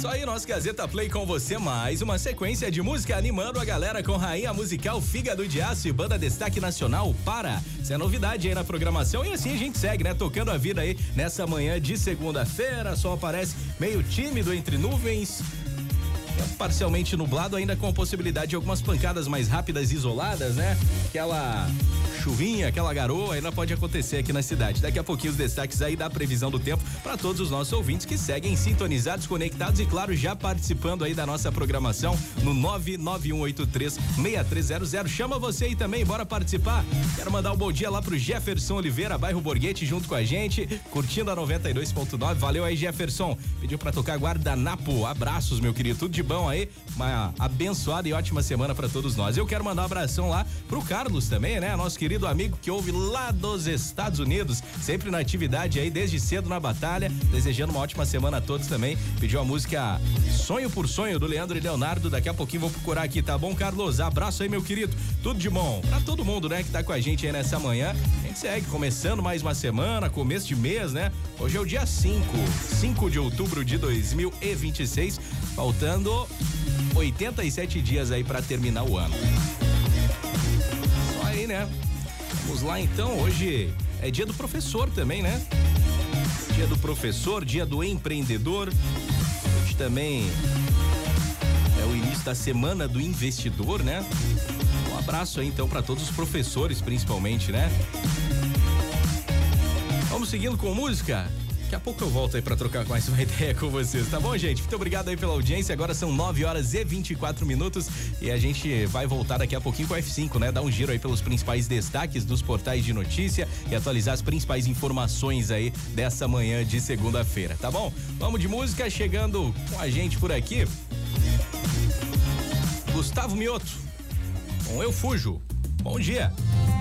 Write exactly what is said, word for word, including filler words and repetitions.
Isso aí, nosso Gazeta Play com você, mais uma sequência de música animando a galera com rainha musical Fígado de Aço e banda Destaque Nacional para. Isso é novidade aí na programação e assim a gente segue, né? Tocando a vida aí nessa manhã de segunda-feira, sol aparece meio tímido entre nuvens, parcialmente nublado, ainda com possibilidade de algumas pancadas mais rápidas e isoladas, né? Aquela chuvinha, aquela garoa ainda pode acontecer aqui na cidade. Daqui a pouquinho os destaques aí da previsão do tempo para todos os nossos ouvintes que seguem sintonizados, conectados e claro, já participando aí da nossa programação no nove nove um oito três seis três zero zero. Chama você aí também, bora participar. Quero mandar um bom dia lá pro Jefferson Oliveira, bairro Borghetti, junto com a gente, curtindo a noventa e dois ponto nove. Valeu aí, Jefferson. Pediu para tocar Guardanapo. Abraços, meu querido. Tudo de bom aí. Uma abençoada e ótima semana para todos nós. Eu quero mandar um abração lá pro Carlos também, né? Nosso querido amigo que ouve lá dos Estados Unidos, sempre na atividade aí, desde cedo na batalha, desejando uma ótima semana a todos também. Pediu a música Sonho por Sonho, do Leandro e Leonardo. Daqui a pouquinho vou procurar aqui, tá bom, Carlos? Abraço aí, meu querido. Tudo de bom pra todo mundo, né? Que tá com a gente aí nessa manhã. A gente segue começando mais uma semana, começo de mês, né? Hoje é o dia cinco, cinco de outubro de dois mil e vinte e seis, faltando oitenta e sete dias aí pra terminar o ano. Só aí, né? Vamos lá então, hoje é dia do professor também, né? Dia do professor, dia do empreendedor. Hoje também é o início da semana do investidor, né? Um abraço aí então para todos os professores, principalmente, né? Vamos seguindo com música? Daqui a pouco eu volto aí pra trocar mais uma ideia com vocês, tá bom, gente? Muito obrigado aí pela audiência. Agora são nove horas e vinte e quatro minutos e a gente vai voltar daqui a pouquinho com o F cinco, né? Dar um giro aí pelos principais destaques dos portais de notícia e atualizar as principais informações aí dessa manhã de segunda-feira, tá bom? Vamos de música, chegando com a gente por aqui, Gustavo Mioto, com Eu Fujo. Bom dia.